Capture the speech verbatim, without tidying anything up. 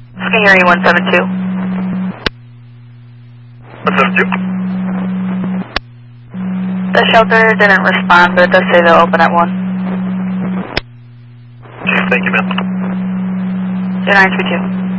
Can hear you one seven two. one seven two. The shelter didn't respond, but it does say they'll open at one. Thank you, ma'am. zero nine three two.